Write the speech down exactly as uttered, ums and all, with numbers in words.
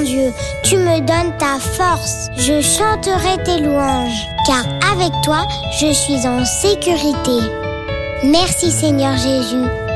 Dieu, tu me donnes ta force. Je chanterai tes louanges, car avec toi, je suis en sécurité. Merci Seigneur Jésus.